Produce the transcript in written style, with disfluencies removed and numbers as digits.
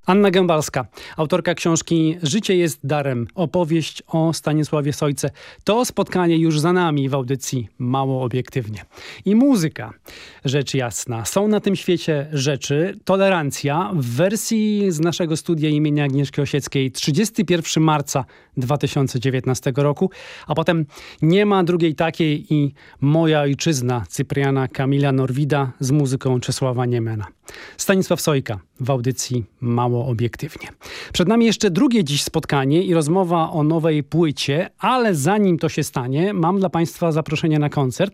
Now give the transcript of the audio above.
Anna Gębalska, autorka książki Życie jest darem. Opowieść o Stanisławie Sojce. To spotkanie już za nami w audycji Mało Obiektywnie. I muzyka, rzecz jasna. Są na tym świecie rzeczy. Tolerancja w wersji z naszego studia imienia Agnieszki Osieckiej 31 marca 2019 roku. A potem Nie ma drugiej takiej i Moja ojczyzna Cypriana Kamila Norwida z muzyką Czesława Niemena. Stanisław Sojka w audycji Mało Obiektywnie. Przed nami jeszcze drugie dziś spotkanie i rozmowa o nowej płycie, ale zanim to się stanie, mam dla Państwa zaproszenie na koncert.